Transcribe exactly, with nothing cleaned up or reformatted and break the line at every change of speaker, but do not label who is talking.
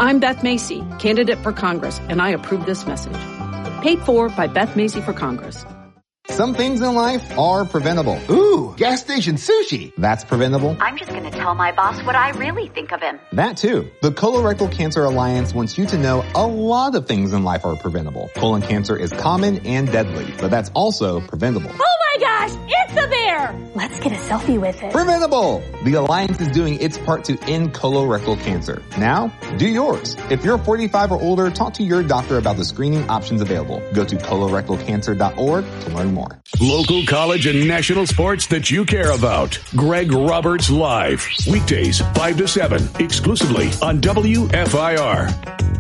I'm Beth Macy, candidate for Congress, and I approve this message. Paid for by Beth Macy for Congress.
Some things in life are preventable.
Ooh, gas station sushi.
That's preventable.
I'm just going to tell my boss what I really think of him.
That too. The Colorectal Cancer Alliance wants you to know a lot of things in life are preventable. Colon cancer is common and deadly, but that's also preventable.
Oh my gosh, it's a bear!
Let's get a selfie with it.
Preventable! The Alliance is doing its part to end colorectal cancer. Now, do yours. If you're forty-five or older, talk to your doctor about the screening options available. Go to colorectal cancer dot org to learn more.
Local, college, and national sports that you care about. Greg Roberts Live. Weekdays, five to seven, exclusively on W F I R.